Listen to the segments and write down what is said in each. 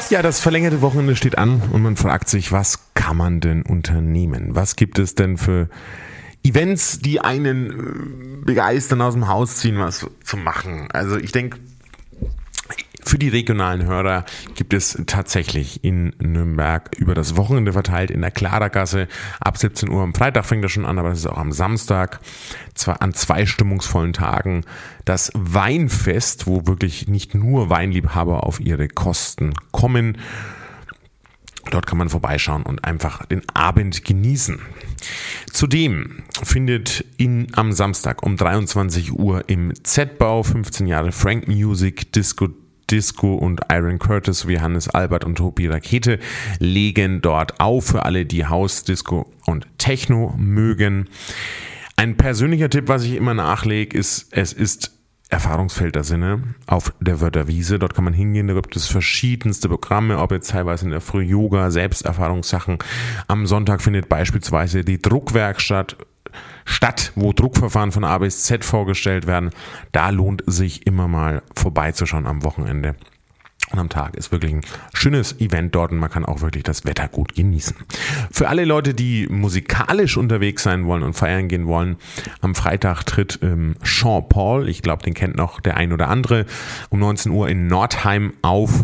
Ja, das verlängerte Wochenende steht an und man fragt sich, was kann man denn unternehmen? Was gibt es denn für Events, die einen begeistern, aus dem Haus ziehen, was zu machen? Also ich denke, für die regionalen Hörer gibt es tatsächlich in Nürnberg über das Wochenende verteilt in der Klarergasse ab 17 Uhr. Am Freitag fängt das schon an, aber es ist auch am Samstag, zwar an 2 stimmungsvollen Tagen, das Weinfest, wo wirklich nicht nur Weinliebhaber auf ihre Kosten kommen. Dort kann man vorbeischauen und einfach den Abend genießen. Zudem findet am Samstag um 23 Uhr im Z-Bau 15 Jahre Frank Music, Disco und Iron Curtis sowie Hannes Albert und Tobi Rakete legen dort auf für alle, die House, Disco und Techno mögen. Ein persönlicher Tipp, was ich immer nachlege, ist, es ist Erfahrungsfeld der Sinne auf der Wörterwiese. Dort kann man hingehen, da gibt es verschiedenste Programme, ob jetzt teilweise in der Früh Yoga, Selbsterfahrungssachen. Am Sonntag findet beispielsweise die Druckwerkstatt statt, wo Druckverfahren von A bis Z vorgestellt werden. Da lohnt sich immer mal vorbeizuschauen am Wochenende. Und am Tag ist wirklich ein schönes Event dort und man kann auch wirklich das Wetter gut genießen. Für alle Leute, die musikalisch unterwegs sein wollen und feiern gehen wollen, am Freitag tritt Sean Paul, ich glaube, den kennt noch der ein oder andere, um 19 Uhr in Nordheim auf.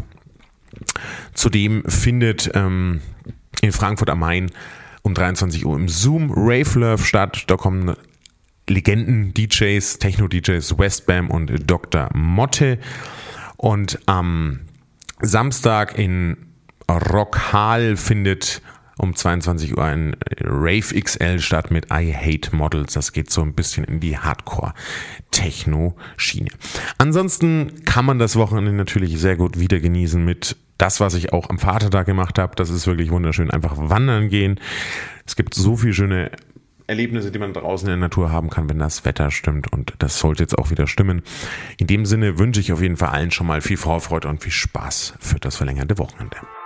Zudem findet in Frankfurt am Main um 23 Uhr im Zoom Rave Love statt. Da kommen Legenden-DJs, Techno-DJs, Westbam und Dr. Motte. Und am Samstag in Rockhall findet um 22 Uhr ein Rave XL statt mit I Hate Models. Das geht so ein bisschen in die Hardcore-Techno-Schiene. Ansonsten kann man das Wochenende natürlich sehr gut wieder genießen mit das, was ich auch am Vatertag gemacht habe. Das ist wirklich wunderschön. Einfach wandern gehen. Es gibt so viele schöne Erlebnisse, die man draußen in der Natur haben kann, wenn das Wetter stimmt, und das sollte jetzt auch wieder stimmen. In dem Sinne wünsche ich auf jeden Fall allen schon mal viel Vorfreude und viel Spaß für das verlängerte Wochenende.